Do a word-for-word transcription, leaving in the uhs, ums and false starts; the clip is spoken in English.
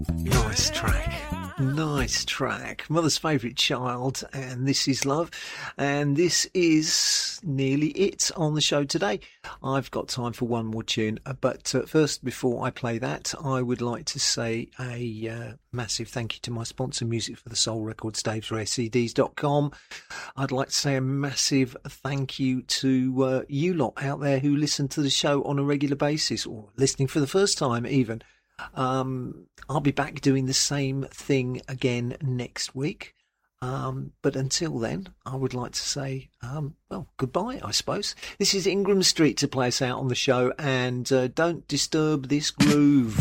Nice track. Nice track. Mother's favourite child, and This Is Love. And this is nearly it on the show today. I've got time for one more tune, but uh, first, before I play that, I would like to say a uh, massive thank you to my sponsor, Music for the Soul Records, daves rare c d s dot com. I'd like to say a massive thank you to uh, you lot out there who listen to the show on a regular basis, or listening for the first time even. Um, I'll be back doing the same thing again next week. Um, but until then, I would like to say, um, well, goodbye, I suppose. This is Ingram Street to play us out on the show, and uh, don't disturb this groove.